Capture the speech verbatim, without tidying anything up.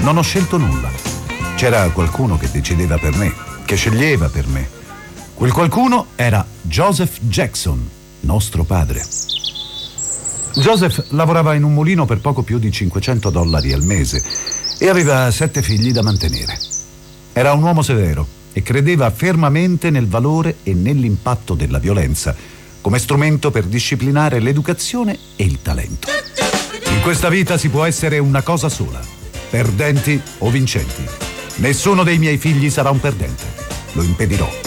Non ho scelto nulla. C'era qualcuno che decideva per me, che sceglieva per me. Quel qualcuno era Joseph Jackson, nostro padre. Joseph lavorava in un mulino per poco più di cinquecento dollari al mese e aveva sette figli da mantenere. Era un uomo severo e credeva fermamente nel valore e nell'impatto della violenza come strumento per disciplinare l'educazione e il talento. In questa vita si può essere una cosa sola, perdenti o vincenti. Nessuno dei miei figli sarà un perdente. Lo impedirò.